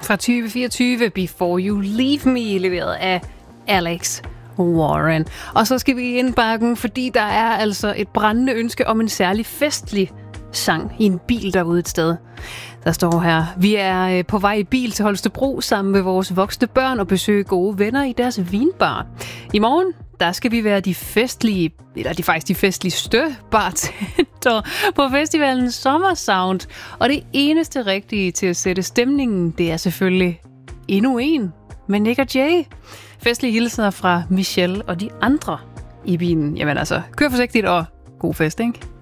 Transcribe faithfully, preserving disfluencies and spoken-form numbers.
fra tyve fireogtyve, Before You Leave Me, leveret af Alex Warren. Og så skal vi i indbakken, fordi der er altså et brændende ønske om en særlig festlig sang i en bil derude et sted. Der står her: vi er på vej i bil til Holstebro sammen med vores voksne børn og besøge gode venner i deres vinbar. I morgen, der skal vi være de festlige, eller de faktisk de festligste bartender på festivalen Summer Sound. Og det eneste rigtige til at sætte stemningen, det er selvfølgelig endnu en med Nick og Jay. Festlige hilsner fra Michelle og de andre i bilen. Jamen altså, kør forsigtigt og god fest, ikke?